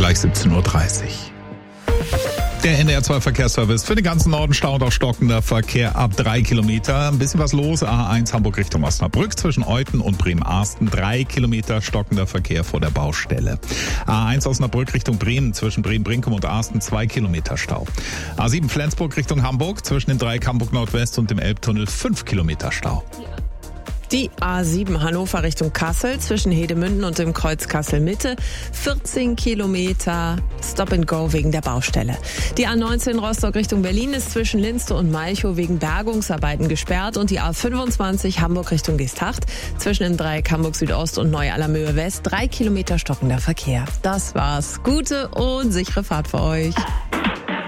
gleich 17.30 Uhr. Der NDR2 Verkehrsservice für den ganzen Norden, Stau und auch stockender Verkehr ab 3 Kilometer. Ein bisschen was los. A1 Hamburg Richtung Osnabrück zwischen Euthen und Bremen-Arsten. 3 Kilometer stockender Verkehr vor der Baustelle. A1 Osnabrück Richtung Bremen zwischen Bremen-Brinkum und Arsten 2 Kilometer Stau. A7 Flensburg Richtung Hamburg zwischen dem Dreieck Hamburg Nordwest und dem Elbtunnel 5 Kilometer Stau. Die A7 Hannover Richtung Kassel zwischen Hedemünden und dem Kreuz Kassel-Mitte 14 Kilometer Stop and Go wegen der Baustelle. Die A19 Rostock Richtung Berlin ist zwischen Linste und Malchow wegen Bergungsarbeiten gesperrt und die A25 Hamburg Richtung Geesthacht zwischen dem Dreieck Hamburg Südost und Neu-Allermöhe West 3 Kilometer stockender Verkehr. Das war's. Gute und sichere Fahrt für euch.